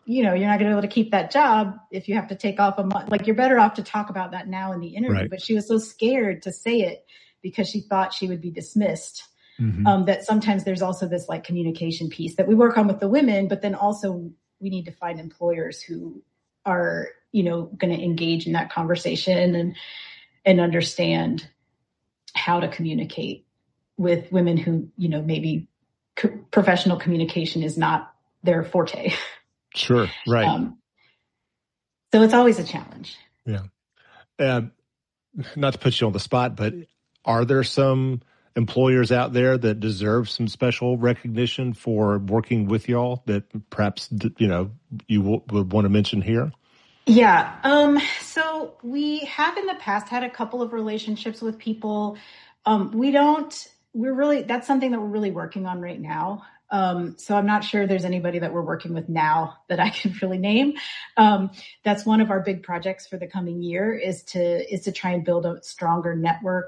you're not going to be able to keep that job if you have to take off a month. Like, you're better off to talk about that now in the interview. Right. But she was so scared to say it because she thought she would be dismissed. That sometimes there's also this like communication piece that we work on with the women, but then also we need to find employers who are, going to engage in that conversation and understand how to communicate with women who, maybe professional communication is not their forte. Sure. Right. So it's always a challenge. Yeah. Not to put you on the spot, but are there some employers out there that deserve some special recognition for working with y'all that perhaps, you would want to mention here? Yeah. So we have in the past had a couple of relationships with people. That's something that we're really working on right now. So I'm not sure there's anybody that we're working with now that I can really name. That's one of our big projects for the coming year is to try and build a stronger network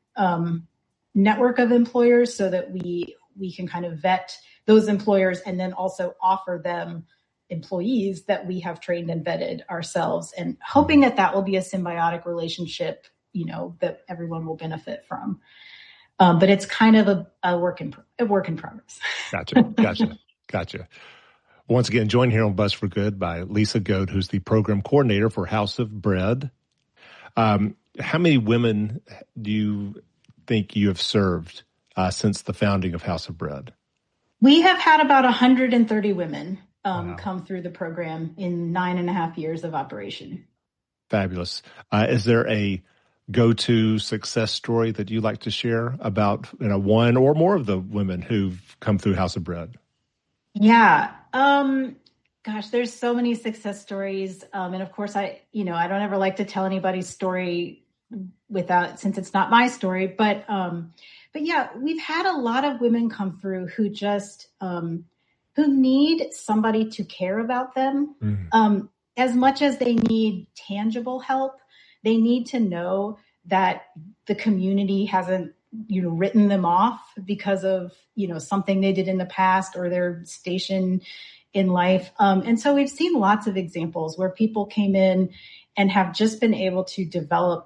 of employers so that we can kind of vet those employers and then also offer them employees that we have trained and vetted ourselves, and hoping that will be a symbiotic relationship, that everyone will benefit from. But it's kind of a work in progress. Gotcha. Once again, joined here on Buzz for Good by Lisa Goad, who's the program coordinator for House of Bread. How many women do you think you have served since the founding of House of Bread? We have had about 130 women come through the program in 9.5 years of operation. Fabulous. Is there a go-to success story that you like to share about one or more of the women who've come through House of Bread? Yeah. Gosh, there's so many success stories. And of course, I don't ever like to tell anybody's story since it's not my story. But yeah, we've had a lot of women come through who just, who need somebody to care about them. As much as they need tangible help, they need to know that the community hasn't, written them off because of, something they did in the past or their station in life. And so we've seen lots of examples where people came in and have just been able to develop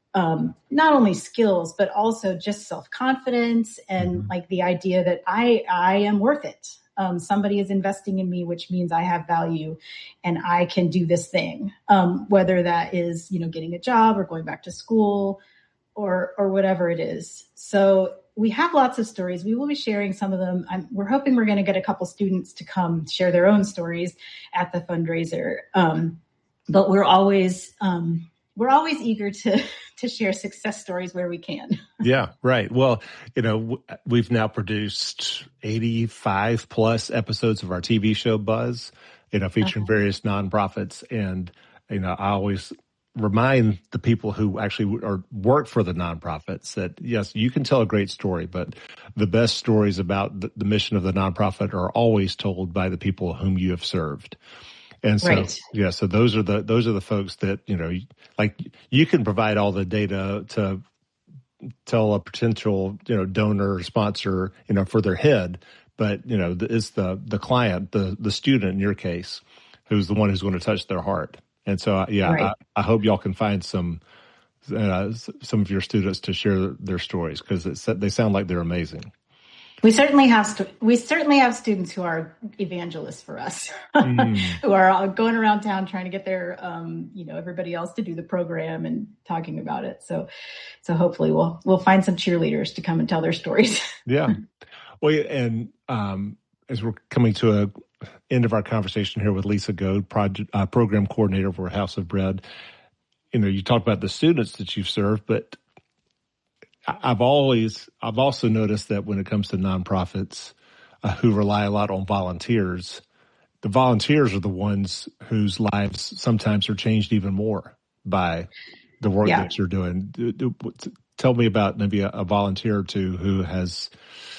not only skills, but also just self-confidence and like the idea that I am worth it. Somebody is investing in me, which means I have value and I can do this thing, whether that is, getting a job or going back to school or whatever it is. So we have lots of stories. We will be sharing some of them. We're hoping we're going to get a couple students to come share their own stories at the fundraiser. But we're always eager to share success stories where we can. Yeah, right. Well, we've now produced 85 plus episodes of our TV show Buzz, featuring various nonprofits. And, I always remind the people who actually work for the nonprofits that, yes, you can tell a great story, but the best stories about the mission of the nonprofit are always told by the people whom you have served. And so, right. Yeah, so those are the folks that, like you can provide all the data to tell a potential, donor or sponsor, for their head, but, it's the client, the student in your case, who's the one who's going to touch their heart. And so, right. I hope y'all can find some of your students to share their stories because they sound like they're amazing. We certainly have students who are evangelists for us, who are going around town trying to get their, everybody else to do the program and talking about it. So hopefully we'll find some cheerleaders to come and tell their stories. Yeah. Well, and as we're coming to a end of our conversation here with Lisa Goad, program coordinator for House of Bread, you talked about the students that you've served, but I've also noticed that when it comes to nonprofits who rely a lot on volunteers, the volunteers are the ones whose lives sometimes are changed even more by the work that you're doing. Tell me about maybe a volunteer or two who has,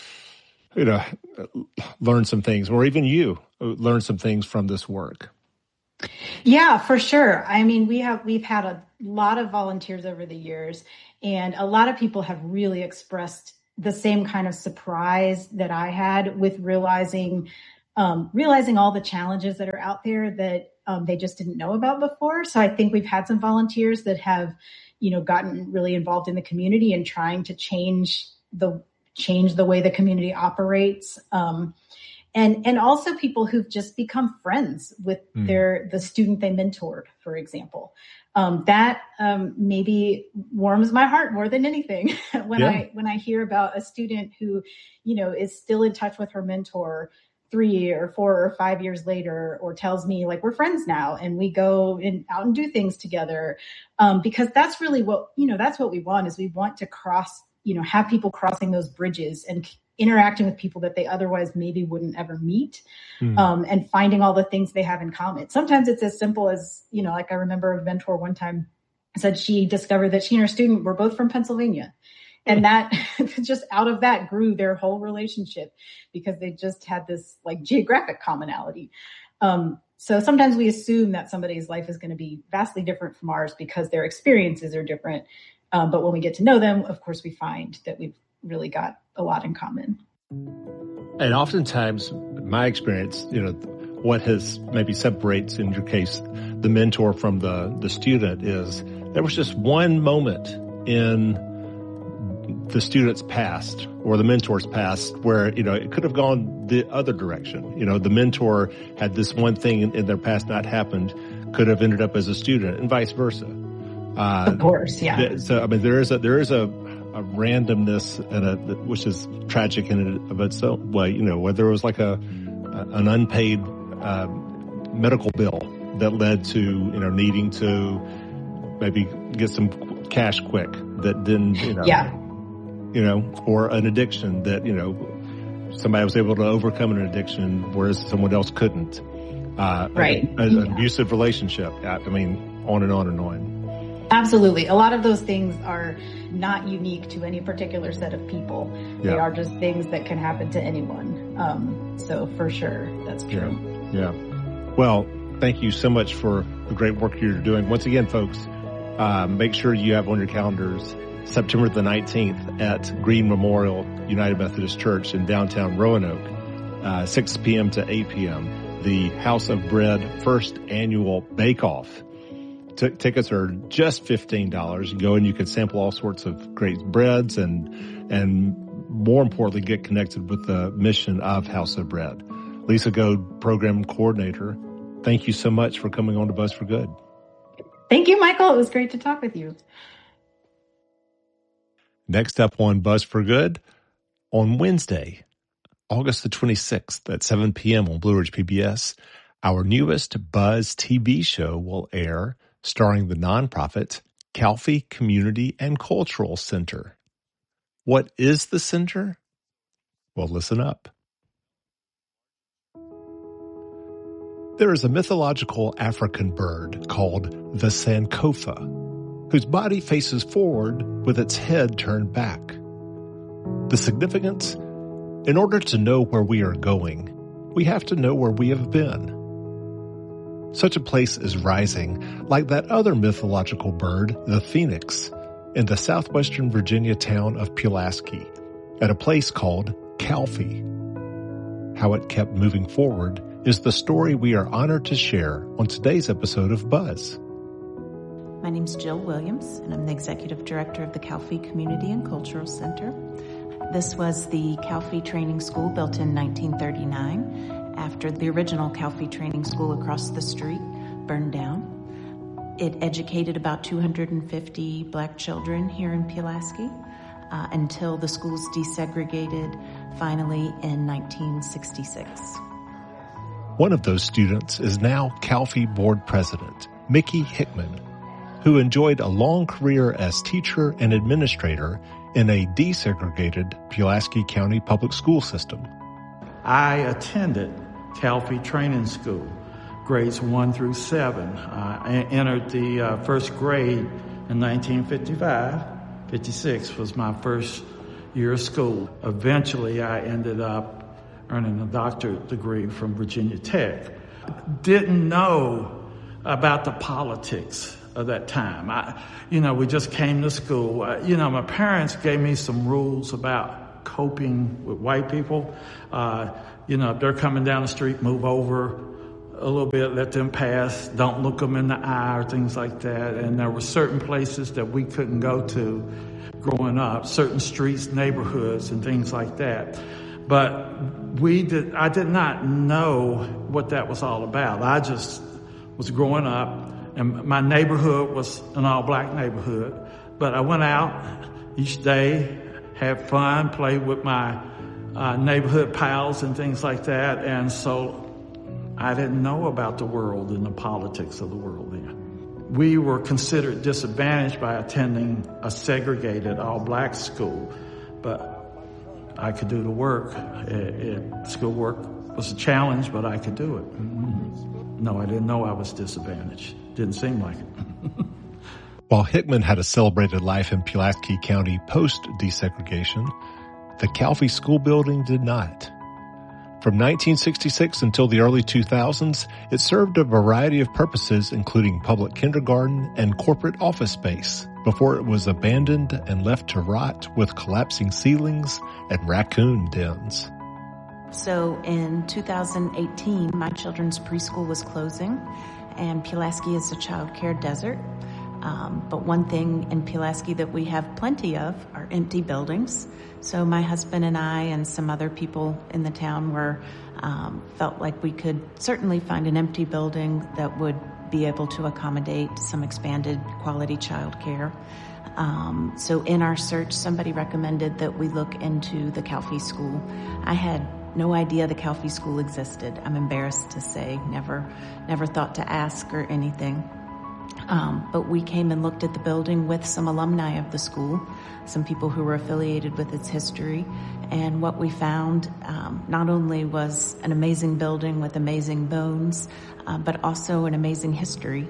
learned some things, or even you learned some things from this work. Yeah, for sure. I mean, we've had a lot of volunteers over the years, and a lot of people have really expressed the same kind of surprise that I had with realizing realizing all the challenges that are out there that they just didn't know about before. So I think we've had some volunteers that have, gotten really involved in the community and trying to change the way the community operates. And also people who've just become friends with the student they mentored, for example. That maybe warms my heart more than anything when I hear about a student who, is still in touch with her mentor 3 or 4 or 5 years later, or tells me like, we're friends now and we go out and do things together. Because that's really that's what we want, is we want to have people crossing those bridges and interacting with people that they otherwise maybe wouldn't ever meet, and finding all the things they have in common. Sometimes it's as simple as, like I remember a mentor one time said she discovered that she and her student were both from Pennsylvania. And that just out of that grew their whole relationship, because they just had this like geographic commonality. So sometimes we assume that somebody's life is going to be vastly different from ours because their experiences are different. But when we get to know them, of course, we find that we've really got a lot in common. And oftentimes, in my experience, what has maybe separates, in your case, the mentor from the student is there was just one moment in the student's past or the mentor's past where, it could have gone the other direction. The mentor had this one thing in their past not happened, could have ended up as a student, and vice versa. Of course, yeah. So, I mean, there is a randomness which is tragic in and of itself. Well, whether it was like an unpaid medical bill that led to needing to maybe get some cash quick that didn't or an addiction that somebody was able to overcome an addiction whereas someone else couldn't. Right. An abusive relationship. I mean, on and on and on. Absolutely. A lot of those things are not unique to any particular set of people. They are just things that can happen to anyone. So for sure, that's true. Yeah. Well, thank you so much for the great work you're doing. Once again, folks, make sure you have on your calendars September the 19th at Green Memorial United Methodist Church in downtown Roanoke, 6 p.m. to 8 p.m., the House of Bread first annual bake-off. Tickets are just $15. You go and you can sample all sorts of great breads and more importantly, get connected with the mission of House of Bread. Lisa Goad, Program Coordinator, thank you so much for coming on to Buzz for Good. Thank you, Michael. It was great to talk with you. Next up on Buzz for Good, on Wednesday, August the 26th at 7 p.m. on Blue Ridge PBS, our newest Buzz TV show will air, starring the nonprofit Calfee Community and Cultural Center. What is the center? Well, listen up. There is a mythological African bird called the Sankofa, whose body faces forward with its head turned back. The significance? In order to know where we are going, we have to know where we have been. Such a place is rising, like that other mythological bird, the phoenix, in the southwestern Virginia town of Pulaski, at a place called Calfee. How it kept moving forward is the story we are honored to share on today's episode of Buzz. My name's Jill Williams, and I'm the Executive Director of the Calfee Community and Cultural Center. This was the Calfee Training School built in 1939 after the original Calfee Training School across the street burned down. It educated about 250 Black children here in Pulaski until the schools desegregated finally in 1966. One of those students is now Calfee Board President, Mickey Hickman, who enjoyed a long career as teacher and administrator in a desegregated Pulaski County public school system. I attended Calfee Training School, grades 1 through 7. I entered the first grade in 1955. 56 was my first year of school. Eventually, I ended up earning a doctorate degree from Virginia Tech. Didn't know about the politics of that time. We just came to school. My parents gave me some rules about coping with white people. If they're coming down the street, move over a little bit, let them pass, don't look them in the eye or things like that. And there were certain places that we couldn't go to growing up, certain streets, neighborhoods, and things like that. But I did not know what that was all about. I just was growing up, and my neighborhood was an all-black neighborhood. But I went out each day, had fun, played with my neighborhood pals and things like that. And so I didn't know about the world and the politics of the world then. We were considered disadvantaged by attending a segregated all-black school, but I could do the work. Schoolwork was a challenge, but I could do it. No, I didn't know I was disadvantaged. Didn't seem like it. While Hickman had a celebrated life in Pulaski County post-desegregation, the Calfee School building did not. From 1966 until the early 2000s, it served a variety of purposes, including public kindergarten and corporate office space, before it was abandoned and left to rot with collapsing ceilings and raccoon dens. So in 2018, my children's preschool was closing, and Pulaski is a child care desert. But one thing in Pulaski that we have plenty of are empty buildings. So my husband and I and some other people in the town felt like we could certainly find an empty building that would be able to accommodate some expanded quality child care. So in our search, somebody recommended that we look into the Calfee School. I had no idea the Calfee School existed. I'm embarrassed to say, never thought to ask or anything. But we came and looked at the building with some alumni of the school, some people who were affiliated with its history. And what we found not only was an amazing building with amazing bones, but also an amazing history.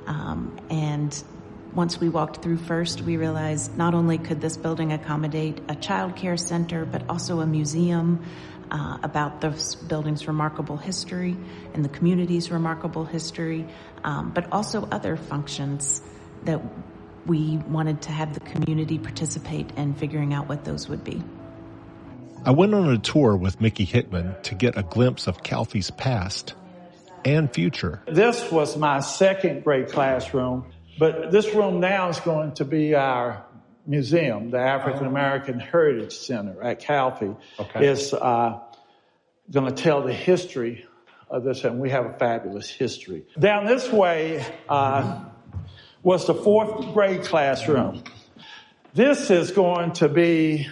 And once we walked through first, we realized not only could this building accommodate a child care center, but also a museum about this building's remarkable history and the community's remarkable history, but also other functions that we wanted to have the community participate in figuring out what those would be. I went on a tour with Mickey Hickman to get a glimpse of Calfee's past and future. This was my second grade classroom, but this room now is going to be our museum, the African American Heritage Center at Calfee. Okay. Is going to tell the history of this, and we have a fabulous history. Down this way was the fourth grade classroom. This is going to be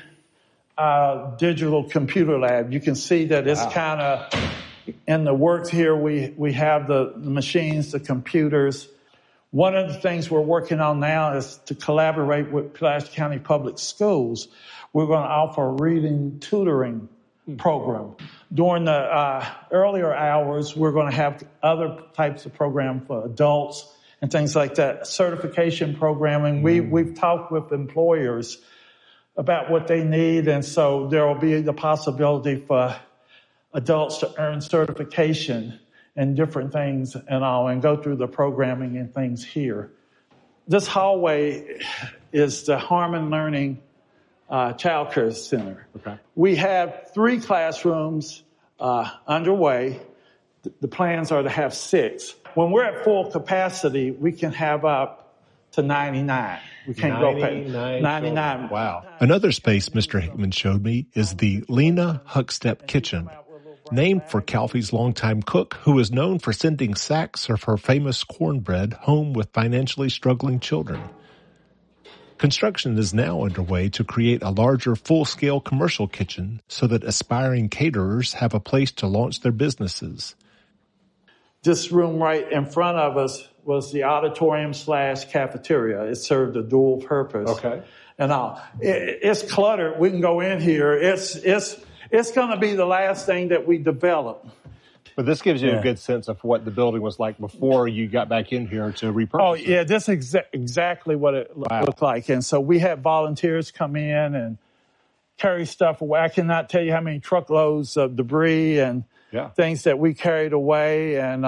a digital computer lab. You can see that it's kind of in the works here. We have the machines, the computers. One of the things we're working on now is to collaborate with Pulaski County Public Schools. We're going to offer a reading tutoring program. During the earlier hours, we're going to have other types of program for adults and things like that, certification programming. We've talked with employers about what they need, and so there will be the possibility for adults to earn certification and different things and all, and go through the programming and things here. This hallway is the Harmon Learning Child Care Center. Okay. We have 3 classrooms underway. The plans are to have 6. When we're at full capacity, we can have up to 99. We can't go past 99. Wow. Another space Mr. Hickman showed me is the Lena Huckstep Kitchen, named for Calfee's longtime cook, who is known for sending sacks of her famous cornbread home with financially struggling children. Construction is now underway to create a larger full-scale commercial kitchen so that aspiring caterers have a place to launch their businesses. This room right in front of us was the auditorium/cafeteria. It served a dual purpose. Okay. And all. It's cluttered. We can go in here. It's going to be the last thing that we develop. But this gives you a good sense of what the building was like before you got back in here to repurpose Oh, yeah, this is exactly what it looked like. And so we had volunteers come in and carry stuff away. I cannot tell you how many truckloads of debris and things that we carried away. And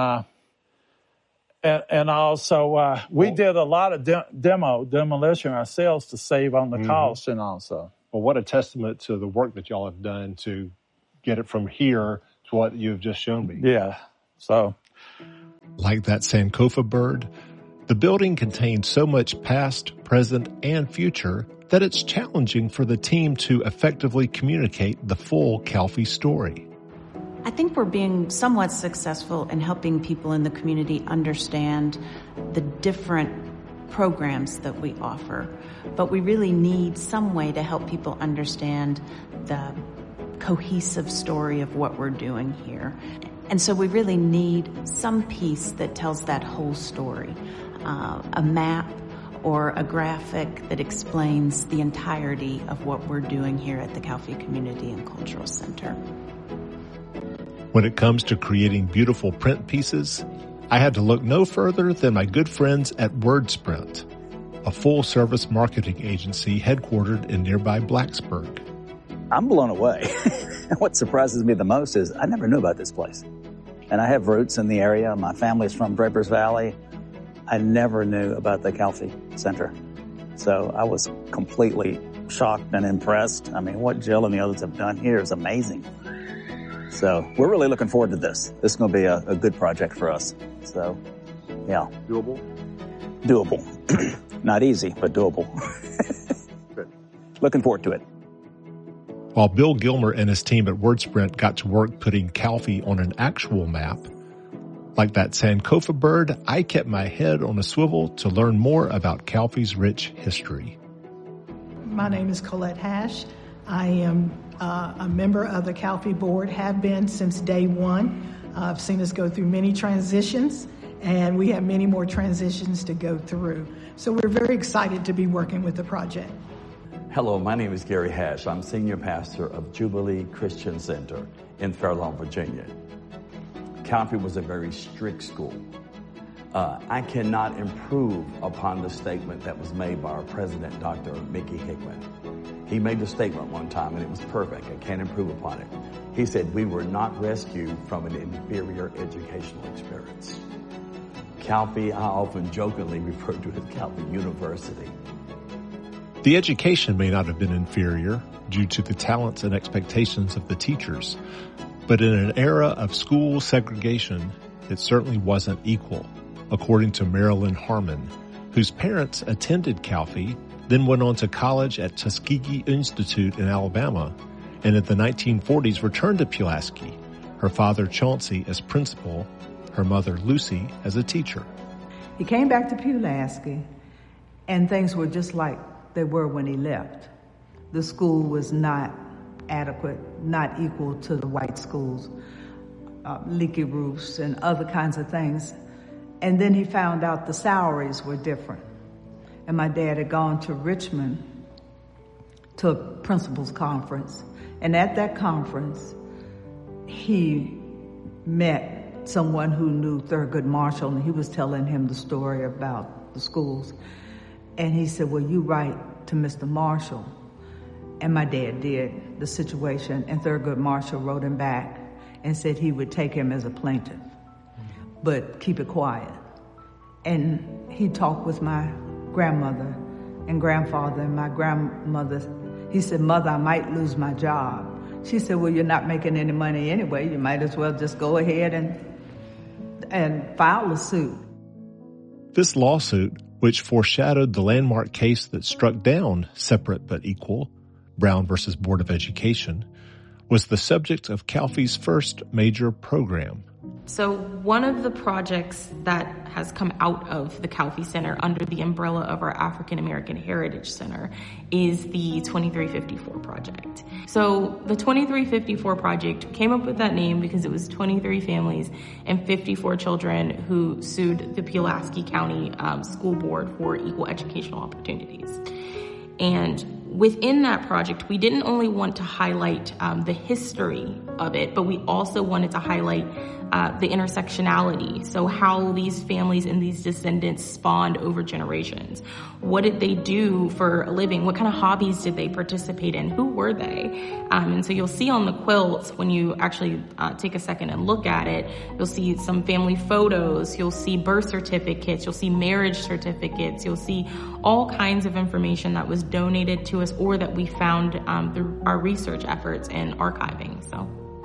also we did a lot of demolition ourselves to save on the cost and also. Well, what a testament to the work that y'all have done to get it from here to what you've just shown me. Yeah. So, like that Sankofa bird, the building contains so much past, present, and future that it's challenging for the team to effectively communicate the full Calfee story. I think we're being somewhat successful in helping people in the community understand the different programs that we offer, but we really need some way to help people understand the cohesive story of what we're doing here. And so we really need some piece that tells that whole story, a map or a graphic that explains the entirety of what we're doing here at the Calfee Community and Cultural Center. When it comes to creating beautiful print pieces, I had to look no further than my good friends at WordSprint, a full-service marketing agency headquartered in nearby Blacksburg. I'm blown away. What surprises me the most is I never knew about this place. And I have roots in the area. My family's from Drapers Valley. I never knew about the Calfee Center. So I was completely shocked and impressed. I mean, what Jill and the others have done here is amazing. So we're really looking forward to this. This is going to be a good project for us. So, yeah. Doable? Doable. Not easy, but doable. Good. Looking forward to it. While Bill Gilmer and his team at WordSprint got to work putting Calfee on an actual map, like that Sankofa bird, I kept my head on a swivel to learn more about Calfee's rich history. My name is Colette Hash. I am a member of the Calfee board, have been since day one. I've seen us go through many transitions, and we have many more transitions to go through. So we're very excited to be working with the project. hello, my name is Gary Hash. I'm senior pastor of Jubilee Christian Center in Fairlawn, Virginia. Calfee was a very strict school. I cannot improve upon the statement that was made by our president, Dr. Mickey Hickman. He made the statement one time, and it was perfect. I can't improve upon it. He said, we were not rescued from an inferior educational experience. Calfee, I often jokingly refer to as Calfee University. The education may not have been inferior due to the talents and expectations of the teachers, but in an era of school segregation, it certainly wasn't equal, according to Marilyn Harmon, whose parents attended Calfee, then went on to college at Tuskegee Institute in Alabama, and in the 1940s returned to Pulaski, her father Chauncey as principal, her mother Lucy as a teacher. He came back to Pulaski, and things were just like they were when he left. The school was not adequate, not equal to the white schools, leaky roofs and other kinds of things. And then he found out the salaries were different. And my dad had gone to Richmond to a principal's conference. And at that conference, he met someone who knew Thurgood Marshall, and he was telling him the story about the schools. And he said, well, you write to Mr. Marshall. And my dad did the situation, and Thurgood Marshall wrote him back and said he would take him as a plaintiff, but keep it quiet. And he talked with my grandmother and grandfather, and my grandmother, he said, Mother, I might lose my job. She said, well, you're not making any money anyway. You might as well just go ahead and file a suit. This lawsuit, which foreshadowed the landmark case that struck down Separate but Equal, Brown versus Board of Education, was the subject of Calfee's first major program. So one of the projects that has come out of the Calfee Center under the umbrella of our African American Heritage Center is the 2354 project. So the 2354 project came up with that name because it was 23 families and 54 children who sued the Pulaski County School Board for equal educational opportunities. And within that project, we didn't only want to highlight the history of it, but we also wanted to highlight the intersectionality. So how these families and these descendants spawned over generations. What did they do for a living? What kind of hobbies did they participate in? Who were they? And so you'll see on the quilts, when you actually take a second and look at it, you'll see some family photos, you'll see birth certificates, you'll see marriage certificates, you'll see all kinds of information that was donated to us or that we found through our research efforts and archiving. So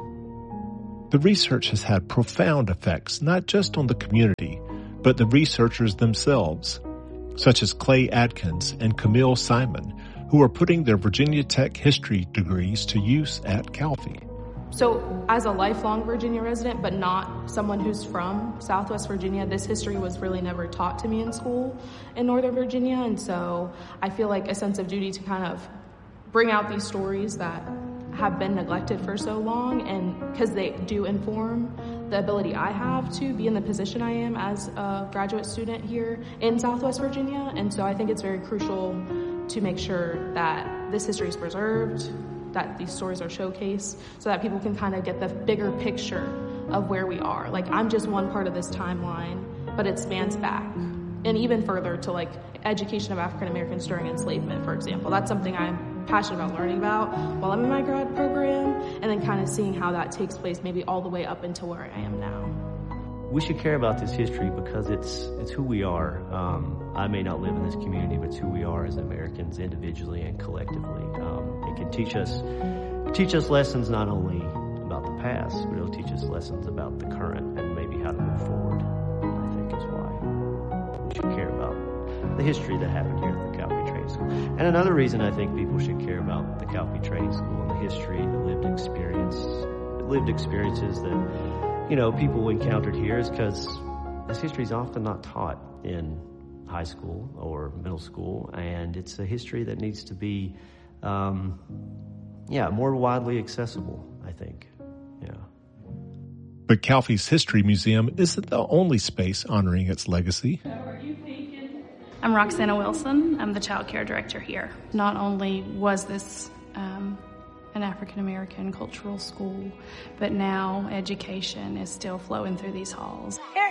the research has had profound effects, not just on the community, but the researchers themselves, such as Clay Adkins and Camille Simon, who are putting their Virginia Tech history degrees to use at Calfee. So as a lifelong Virginia resident, but not someone who's from Southwest Virginia, this history was really never taught to me in school in Northern Virginia. And so I feel like a sense of duty to kind of bring out these stories that have been neglected for so long, and because they do inform the ability I have to be in the position I am as a graduate student here in Southwest Virginia. And so I think it's very crucial to make sure that this history is preserved, that these stories are showcased, so that people can kind of get the bigger picture of where we are. Like, I'm just one part of this timeline, but it spans back and even further to like education of African Americans during enslavement, for example. That's something I'm passionate about learning about while I'm in my grad program, and then kind of seeing how that takes place maybe all the way up into where I am now. We should care about this history because it's who we are. I may not live in this community, but it's who we are as Americans individually and collectively. It can teach us lessons not only about the past, but it'll teach us lessons about the current and maybe how to move forward. I think is why we should care about the history that happened here at the Calfee Training School. And another reason I think people should care about the Calfee Training School and the history, the lived experiences that, you know, people encountered here is because this history is often not taught in high school or middle school, and it's a history that needs to be, more widely accessible, I think. Yeah. But Calfee's History Museum isn't the only space honoring its legacy. I'm Roxana Wilson. I'm the child care director here. Not only was this an African American cultural school, but now education is still flowing through these halls. Here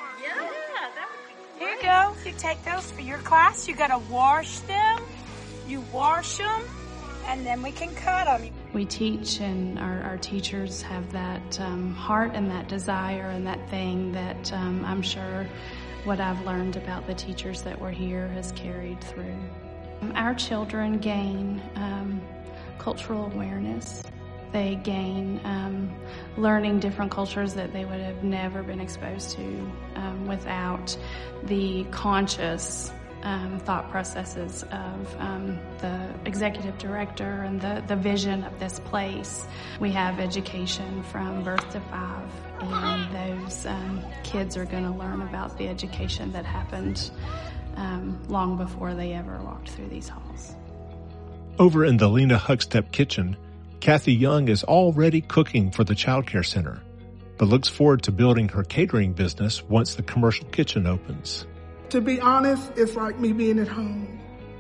you go. You take those for your class. You gotta wash them. You wash them, and then we can cut them. We teach, and our teachers have that heart and that desire and that thing that I'm sure what I've learned about the teachers that were here has carried through. Our children gain cultural awareness. They gain learning different cultures that they would have never been exposed to without the conscious thought processes of the executive director and the vision of this place. We have education from birth to 5, and those kids are going to learn about the education that happened long before they ever walked through these halls. Over in the Lena Huckstep kitchen, Kathy Young is already cooking for the Child Care Center, but looks forward to building her catering business once the commercial kitchen opens. To be honest, it's like me being at home.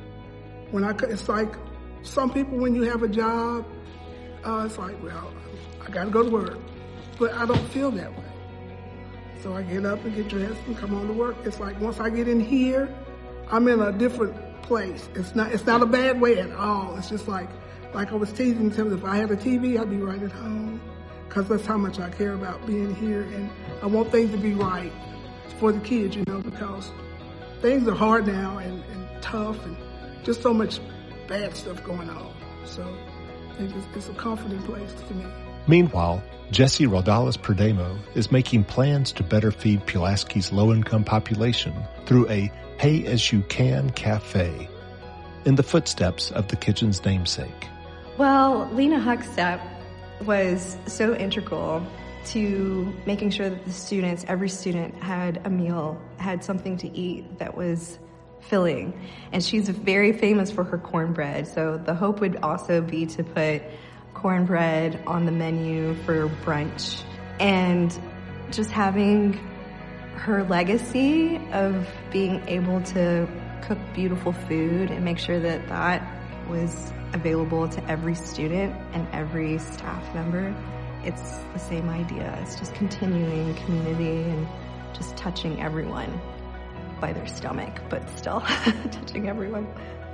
It's like some people, when you have a job, it's like, well, I got to go to work, but I don't feel that way. So I get up and get dressed and come on to work. It's like once I get in here, I'm in a different place. It's not a bad way at all. It's just like I was teasing him, if I had a TV, I'd be right at home, because that's how much I care about being here, and I want things to be right for the kids, because things are hard now and tough and just so much bad stuff going on. So I think it's a comforting place to me. Meanwhile, Jesse Rodales Perdemo is making plans to better feed Pulaski's low-income population through a pay-as-you-can cafe in the footsteps of the kitchen's namesake. Well, Lena Huckstep was so integral to making sure that every student had a meal, had something to eat that was filling. And she's very famous for her cornbread. So the hope would also be to put cornbread on the menu for brunch. And just having her legacy of being able to cook beautiful food and make sure that that was available to every student and every staff member it's the same idea. It's just continuing community and just touching everyone by their stomach, but still touching everyone.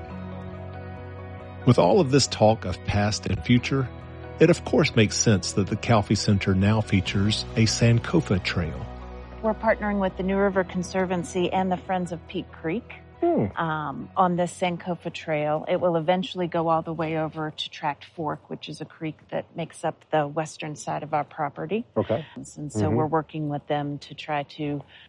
With all of this talk of past and future, it of course makes sense that the Calfee Center now features a Sankofa Trail. We're partnering with the New River Conservancy and the Friends of Peak Creek on this Sankofa Trail. It will eventually go all the way over to Tract Fork, which is a creek that makes up the western side of our property. Okay. And so we're working with them to try to